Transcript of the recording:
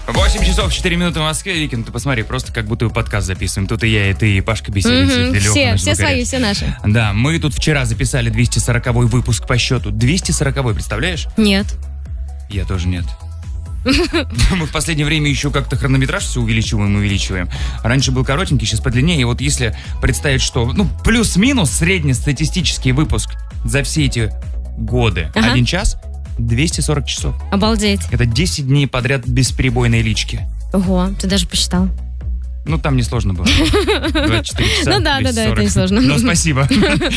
8 часов 4 минуты в Москве. Викин, ты посмотри, просто как будто подкаст записываем. Тут и я, и ты, и Пашка Беседин. Все свои, все наши. Да, мы тут вчера записали 240-й выпуск по счету. 240-й, представляешь? Нет. Я тоже нет. Мы в последнее время еще как-то хронометраж все увеличиваем. Раньше был коротенький, сейчас подлиннее. И вот если представить, что, плюс-минус среднестатистический выпуск за все эти годы, 1 час, 240 часов. Обалдеть. Это 10 дней подряд бесперебойной лички. Ого, ты даже посчитал. Там несложно было. 24 часа, Ну да, это несложно. Но спасибо.